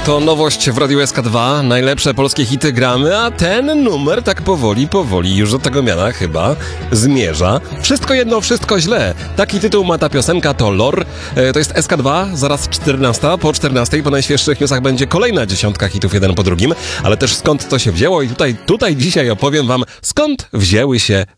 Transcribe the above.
To nowość w Radiu SK2, najlepsze polskie hity gramy, a ten numer tak powoli już do tego miana chyba zmierza. Wszystko jedno, wszystko źle. Taki tytuł ma ta piosenka, to Lor. To jest SK2, zaraz 14, po 14 po najświeższych newsach będzie kolejna dziesiątka hitów jeden po drugim, ale też skąd to się wzięło i tutaj dzisiaj opowiem wam, skąd wzięły się